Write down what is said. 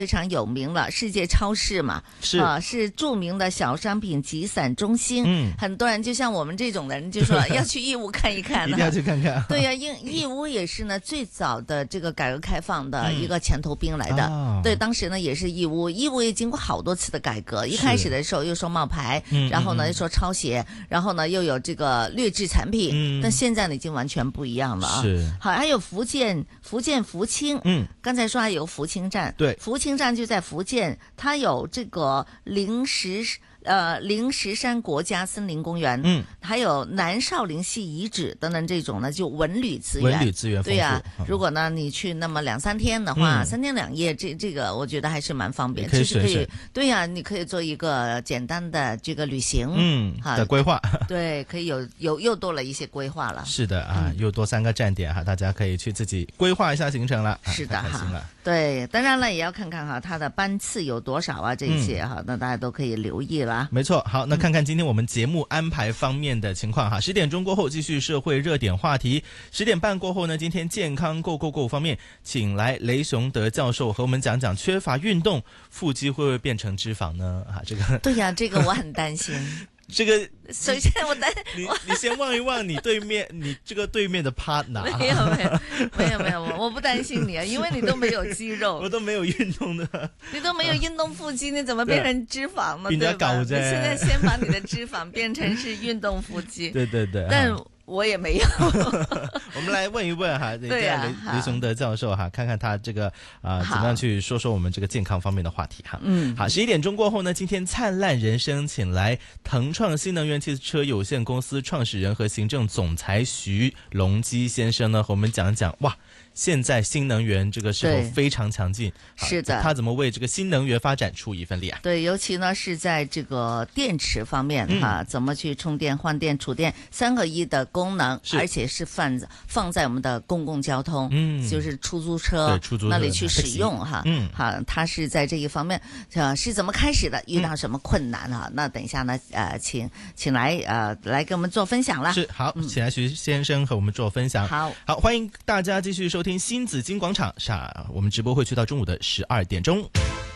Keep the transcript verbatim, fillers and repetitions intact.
非常有名了，世界超市嘛， 是啊，是著名的小商品集散中心。 嗯， 很多人就像我们这种人，就说要去义乌看一看， 一定要去看看。 对呀、啊，义义乌也是呢最早的这个改革开放的一个前头兵来的。 嗯哦、 对，当时呢也是义乌，义乌也经过好多次的改革。一开始的时候又说冒牌，然后呢又说抄袭，然后呢又有这个劣质产品，嗯、但现在呢已经完全不一样了啊。 是， 好，还有福建福建福清，嗯，刚才说还有福清站， 对， 福清站就在福建，它有这个灵石呃灵石山国家森林公园，嗯，还有南少林系遗址等等这种呢，就文旅资源， 文旅资源丰富。 对呀、 啊， 如果呢你去那么两三天的话，嗯、三天两夜，这这个我觉得还是蛮方便，其实可以，对呀、啊，你可以做一个简单的这个旅行， 嗯，的规划， 对，可以有有又多了一些规划了。 是的啊，嗯、又多三个站点哈，大家可以去自己规划一下行程了。 是的哈， 对，当然了也要看看哈它的班次有多少啊，这些哈，嗯、那大家都可以留意了。 没错，好，那看看今天我们节目安排方面的情况哈。十点钟过后继续社会热点话题，十点半过后呢，今天健康 Go Go Go 方面，请来雷雄德教授和我们讲讲缺乏运动，腹肌会不会变成脂肪呢？啊，这个对呀、啊，这个我很担心。 这个首先我担你你先望一望你对面你这个对面的 partner。 没有没有没有没有，我不担心你啊，因为你都没有肌肉， 我都没有运动的， 你都没有运动腹肌，你怎么变成脂肪呢？ 对吧？你现在先把你的脂肪变成是运动腹肌。 对对对， 但我也没有。 我们来问一问哈，对呀、啊，雷雷雄德教授哈，看看他这个啊、呃、怎么样去说说我们这个健康方面的话题哈。嗯，好，十一点钟过后呢，今天灿烂人生请来腾创新能源汽车有限公司创始人和行政总裁徐隆基先生呢，和我们讲讲哇。现在新能源这个时候非常强劲， 是的， 他怎么为这个新能源发展出一份力啊？ 对，尤其呢是在这个电池方面哈、嗯，怎么去充电、换电、储电三个一的功能，而且是放放在我们的公共交通，嗯，就是出租车出租那里去使用哈，嗯，好，它是在这一方面啊是怎么开始的？遇到什么困难哈、嗯？那等一下呢，呃，请请来呃来给我们做分享了。 是好，嗯、请来徐先生和我们做分享。 好， 好，欢迎大家继续收听新紫金广场，是啊，我们直播会去到中午的十二点钟。